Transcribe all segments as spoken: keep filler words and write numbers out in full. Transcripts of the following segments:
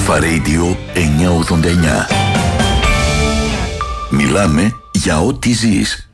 Αλφα Radio εννιακόσια ογδόντα εννιά. Μιλάμε για ό,τι ζεις.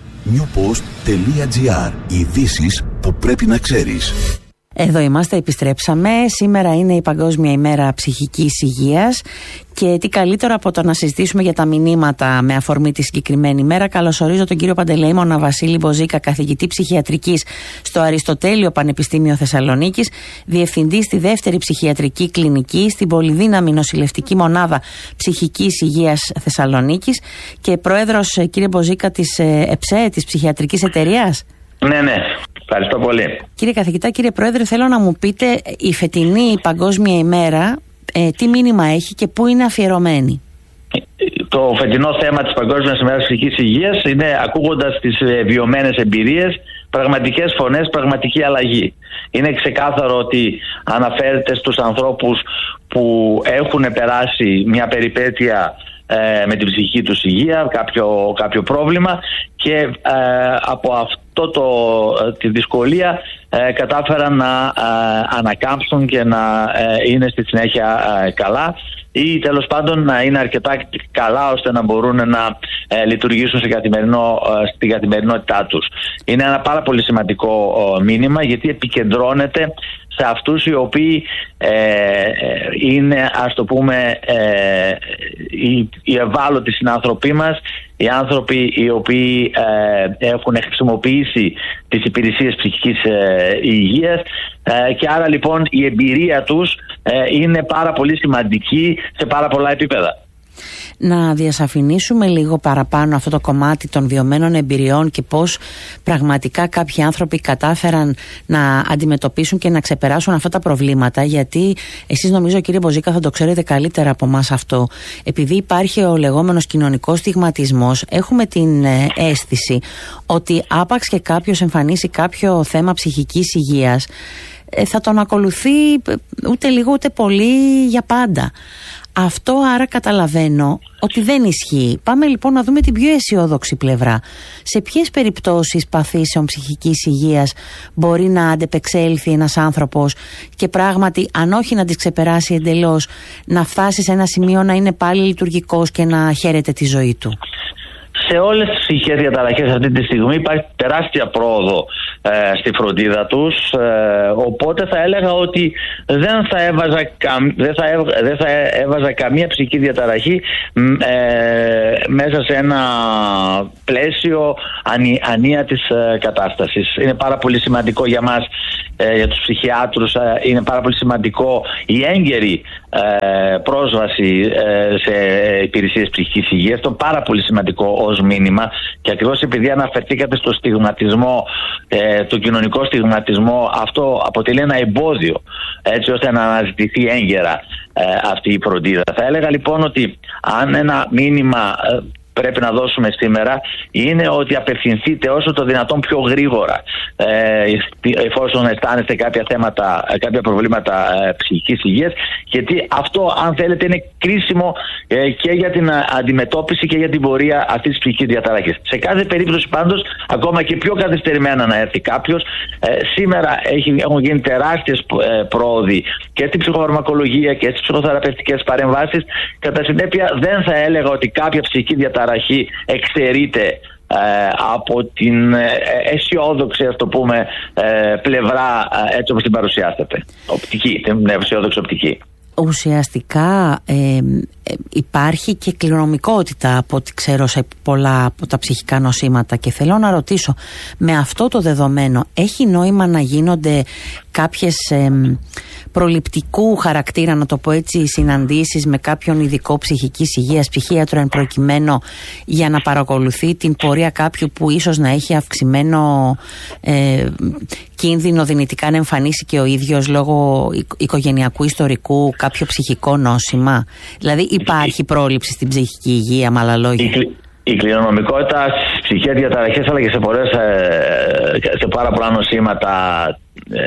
newpost.gr. Ειδήσεις που πρέπει να ξέρεις. Εδώ είμαστε, επιστρέψαμε. Σήμερα είναι η Παγκόσμια ημέρα ψυχικής υγείας και τι καλύτερο από το να συζητήσουμε για τα μηνύματα με αφορμή τη συγκεκριμένη ημέρα. Καλωσορίζω τον κύριο Παντελεήμωνα Βασίλη Μποζίκα, καθηγητή ψυχιατρικής στο Αριστοτέλειο Πανεπιστήμιο Θεσσαλονίκης, διευθυντή στη δεύτερη ψυχιατρική κλινική στην πολυδύναμη νοσηλευτική μονάδα ψυχικής υγείας Θεσσαλονίκης και πρόεδρος, κύριε Μποζίκα, της ΕΨΕ, της ψυχιατρικής εταιρείας. Ναι, ναι. Ευχαριστώ πολύ. Κύριε καθηγητά, κύριε Πρόεδρε, θέλω να μου πείτε η φετινή Παγκόσμια ημέρα ε, τι μήνυμα έχει και πού είναι αφιερωμένη. Το φετινό θέμα της Παγκόσμιας ημέρας ψυχικής υγείας είναι, ακούγοντας τις βιωμένες εμπειρίες, πραγματικές φωνές, πραγματική αλλαγή. Είναι ξεκάθαρο ότι αναφέρεται στους ανθρώπους που έχουν περάσει μια περιπέτεια ε, με την ψυχική τους υγεία, κάποιο, κάποιο πρόβλημα και ε, από αυτό το, τη δυσκολία ε, κατάφεραν να ε, ανακάμψουν και να ε, είναι στη συνέχεια ε, καλά ή τέλος πάντων να είναι αρκετά καλά ώστε να μπορούν να ε, λειτουργήσουν σε καθημερινό, ε, στην καθημερινότητά τους. Είναι ένα πάρα πολύ σημαντικό ε, μήνυμα, γιατί επικεντρώνεται σε αυτούς οι οποίοι ε, είναι, ας το πούμε, ε, οι, οι ευάλωτοι συνάνθρωποι μας, οι άνθρωποι οι οποίοι ε, έχουν χρησιμοποιήσει τις υπηρεσίες ψυχικής ε, υγείας ε, και άρα λοιπόν η εμπειρία τους ε, είναι πάρα πολύ σημαντική σε πάρα πολλά επίπεδα. Να διασαφηνίσουμε λίγο παραπάνω αυτό το κομμάτι των βιωμένων εμπειριών και πώς πραγματικά κάποιοι άνθρωποι κατάφεραν να αντιμετωπίσουν και να ξεπεράσουν αυτά τα προβλήματα, γιατί εσείς, νομίζω, κύριε Μποζίκα, θα το ξέρετε καλύτερα από εμάς αυτό. Επειδή υπάρχει ο λεγόμενος κοινωνικός στιγματισμός, έχουμε την αίσθηση ότι άπαξ και κάποιος εμφανίσει κάποιο θέμα ψυχικής υγείας, θα τον ακολουθεί ούτε λίγο ούτε πολύ για πάντα. Αυτό άρα καταλαβαίνω ότι δεν ισχύει. Πάμε λοιπόν να δούμε την πιο αισιόδοξη πλευρά. Σε ποιες περιπτώσεις παθήσεων ψυχικής υγείας μπορεί να αντεπεξέλθει ένας άνθρωπος και πράγματι, αν όχι να τις ξεπεράσει εντελώς, να φτάσει σε ένα σημείο να είναι πάλι λειτουργικός και να χαίρεται τη ζωή του? Σε όλες τις ψυχικές διαταραχές αυτή τη στιγμή υπάρχει τεράστια πρόοδο ε, στη φροντίδα τους, ε, οπότε θα έλεγα ότι δεν θα έβαζα, καμ, δεν θα έβ, δεν θα έβαζα καμία ψυχική διαταραχή ε, μέσα σε ένα πλαίσιο ανή, ανίατης ε, κατάστασης. Είναι πάρα πολύ σημαντικό για μας, ε, για τους ψυχιάτρους, ε, είναι πάρα πολύ σημαντικό η έγκαιρη ε, πρόσβαση ε, σε υπηρεσίες ψυχικής υγείας. Το πάρα πολύ σημαντικό ως μήνυμα, και ακριβώς επειδή αναφερθήκατε στο στιγματισμό, ε, το κοινωνικό στιγματισμό, αυτό αποτελεί ένα εμπόδιο έτσι ώστε να αναζητηθεί έγκαιρα ε, αυτή η φροντίδα. Θα έλεγα λοιπόν ότι αν ένα μήνυμα ε, πρέπει να δώσουμε σήμερα είναι ότι απευθυνθείτε όσο το δυνατόν πιο γρήγορα ε, εφόσον αισθάνεστε κάποια θέματα, κάποια προβλήματα ε, ψυχικής υγείας, γιατί αυτό, αν θέλετε, είναι κρίσιμο ε, και για την αντιμετώπιση και για την πορεία αυτής της ψυχικής διαταραχής. Σε κάθε περίπτωση πάντως, ακόμα και πιο καθυστερημένα να έρθει κάποιος, ε, σήμερα έχει, έχουν γίνει τεράστιες ε, πρόοδοι και στην ψυχοφαρμακολογία και στις ψυχοθεραπευτικές παρεμβάσεις. Κατά συνέπεια, δεν θα έλεγα ότι κάποια ψυχική διαταραχή Ταραχή εξαιρείται ε, από την ε, αισιόδοξη, ας το πούμε, ε, πλευρά ε, έτσι όπως την παρουσιάσατε. Οπτική, την αισιόδοξη οπτική. Ουσιαστικά ε, ε, υπάρχει και κληρονομικότητα από ό,τι ξέρω σε πολλά από τα ψυχικά νοσήματα, και θέλω να ρωτήσω, με αυτό το δεδομένο έχει νόημα να γίνονται κάποιες ε, προληπτικού χαρακτήρα, να το πω έτσι, συναντήσεις με κάποιον ειδικό ψυχικής υγείας, ψυχίατρο εν προκειμένου, για να παρακολουθεί την πορεία κάποιου που ίσως να έχει αυξημένο ε, κίνδυνο δυνητικά να εμφανίσει και ο ίδιος λόγω οικογενειακού ιστορικού κάποιο ψυχικό νόσημα? Δηλαδή υπάρχει πρόληψη στην ψυχική υγεία, με άλλα λόγια? Η κληρονομικότητα στις ψυχικές διαταραχές, αλλά και σε, πολλές, σε πάρα πολλά νοσήματα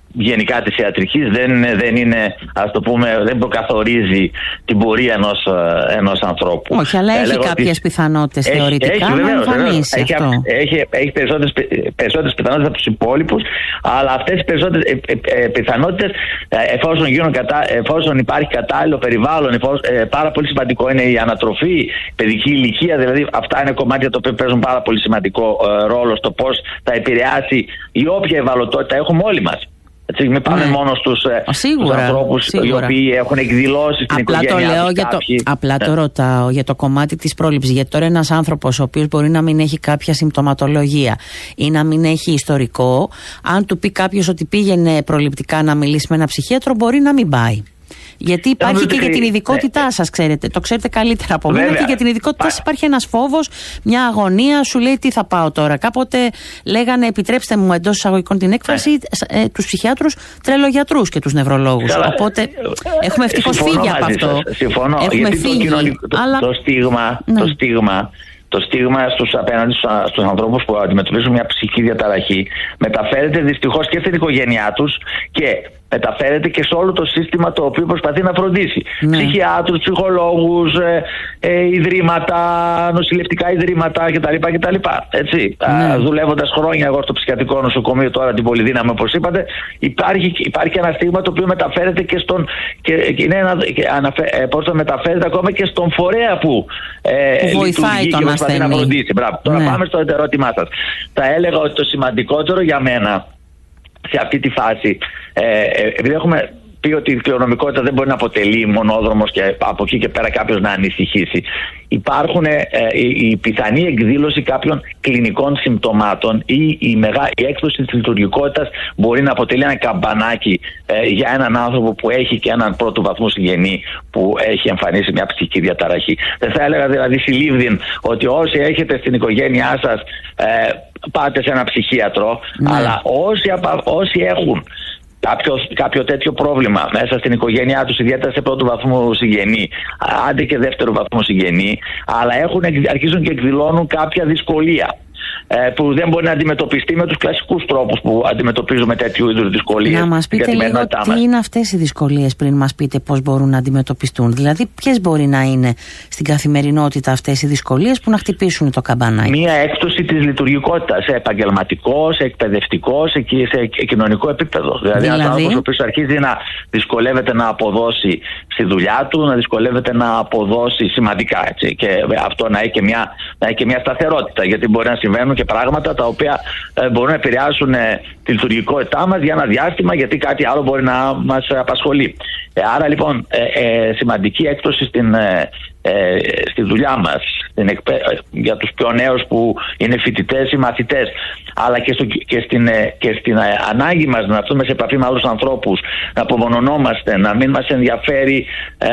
γενικά της ιατρικής, δεν, δεν είναι, ας το πούμε, δεν προκαθορίζει την πορεία ενός, ενός ανθρώπου. Όχι, αλλά έχει κάποιες ότι... πιθανότητες έχει, θεωρητικά έχει, βεβαίως, να εμφανίσει έχει, αυτό. Έχει, έχει περισσότερες, περισσότερες πιθανότητες από τους υπόλοιπους, αλλά αυτές οι περισσότερες ε, ε, ε, πιθανότητες, ε, εφόσον, γίνουν κατά, εφόσον υπάρχει κατάλληλο περιβάλλον, εφόσον, ε, πάρα πολύ σημαντικό είναι η ανατροφή, η παιδική ηλικία, δηλαδή αυτά είναι κομμάτια τα οποία παίζουν πάρα πολύ σημαντικό ε, ρόλο στο πώς θα επηρεάσει η όποια ευαλωτότητα έχουμε όλοι μας. Έτσι, μην πάμε ναι. μόνο στους, στους ανθρώπους οι οποίοι έχουν εκδηλώσει στην απλά οικογένειά το λέω τους για το, απλά ναι. το ρωτάω για το κομμάτι της πρόληψης. Γιατί τώρα ένας άνθρωπος ο οποίος μπορεί να μην έχει κάποια συμπτωματολογία ή να μην έχει ιστορικό, αν του πει κάποιος ότι πήγαινε προληπτικά να μιλήσει με ένα ψυχίατρο, μπορεί να μην πάει. Γιατί υπάρχει και για την ειδικότητά ναι. σας, ξέρετε. Το ξέρετε καλύτερα από μένα. Και για την ειδικότητά σας υπάρχει ένας φόβος, μια αγωνία. Σου λέει τι θα πάω τώρα. Κάποτε λέγανε, επιτρέψτε μου εντός εισαγωγικών την έκφραση, ναι. ε, τους ψυχιάτρους τρελογιατρούς και τους νευρολόγους. Καλά. Οπότε έχουμε ευτυχώς φύγει από αυτό. Συμφωνώ. Έχουμε γιατί φύγει. Το, κοινωνικό, αλλά... το, στίγμα, ναι. το στίγμα Το στίγμα στους απέναντι στους ανθρώπους που αντιμετωπίζουν μια ψυχική διαταραχή μεταφέρεται δυστυχώς και στην οικογένειά τους και μεταφέρεται και σε όλο το σύστημα το οποίο προσπαθεί να φροντίσει. Ναι. Ψυχιάτρους, ψυχολόγους, ε, ε, ιδρύματα, νοσηλευτικά ιδρύματα κτλ. κτλ. Έτσι. Ναι. Δουλεύοντας χρόνια εγώ στο ψυχιατρικό νοσοκομείο, τώρα την Πολυδύναμη όπως είπατε, υπάρχει, υπάρχει ένα στίγμα το οποίο μεταφέρεται και στον. Και, είναι ένα, και αναφε, πώς το μεταφέρεται ακόμα και στον φορέα που, ε, που βοηθάει τον προσπαθεί να φροντίσει. Μπράβο. Τώρα ναι. πάμε στο ερώτημά σας. Θα έλεγα ότι το σημαντικότερο για μένα σε αυτή τη φάση, ε, επειδή έχουμε πει ότι η κληρονομικότητα δεν μπορεί να αποτελεί μονόδρομος και από εκεί και πέρα κάποιος να ανησυχήσει, υπάρχουν ε, η, η πιθανή εκδήλωση κάποιων κλινικών συμπτωμάτων ή η, μεγά, η έκδοση της λειτουργικότητας μπορεί να αποτελεί ένα καμπανάκι ε, για έναν άνθρωπο που έχει και έναν πρώτου βαθμού συγγενή που έχει εμφανίσει μια ψυχική διαταραχή. Δεν θα έλεγα δηλαδή συλλήβδιν ότι όσοι έχετε στην οικογένειά σας ε, πάτε σε ένα ψυχίατρο, ναι. αλλά όσοι, όσοι έχουν Κάποιο, κάποιο τέτοιο πρόβλημα μέσα στην οικογένειά τους, ιδιαίτερα σε πρώτου βαθμού συγγενή, άντε και δεύτερο βαθμό συγγενή, αλλά έχουν, αρχίζουν και εκδηλώνουν κάποια δυσκολία ε, που δεν μπορεί να αντιμετωπιστεί με τους κλασικούς τρόπους που αντιμετωπίζουμε τέτοιου είδους δυσκολίες. Να μας πείτε λίγο τι είναι αυτές οι δυσκολίες πριν μας πείτε πώς μπορούν να αντιμετωπιστούν. Δηλαδή ποιες μπορεί να είναι στην καθημερινότητα αυτές οι δυσκολίες που να χτυπήσουν το καμπανάκι. Μία έκπτωση της λειτουργικότητας σε επαγγελματικό, σε εκπαιδευτικό, σε, σε κοινωνικό επίπεδο. Δηλαδή, δηλαδή... ένας άνθρωπος που αρχίζει να δυσκολεύεται να αποδώσει στη δουλειά του, να δυσκολεύεται να αποδώσει σημαντικά. Έτσι, και αυτό να έχει και μια, να έχει και μια σταθερότητα. Γιατί μπορεί να συμβαίνουν και πράγματα τα οποία ε, μπορούν να επηρεάσουν ε, τη λειτουργικότητά μας για ένα διάστημα, γιατί κάτι άλλο μπορεί να μας απασχολεί. Ε, άρα λοιπόν ε, ε, σημαντική έκπτωση στην, ε, ε, στη δουλειά μας, στην εκπαί... για τους πιο νέους που είναι φοιτητές ή μαθητές, αλλά και, στο, και στην, ε, και στην ε, ανάγκη μας να έρθουμε σε επαφή με άλλους ανθρώπους, να απομονωνόμαστε, να μην μας ενδιαφέρει ε,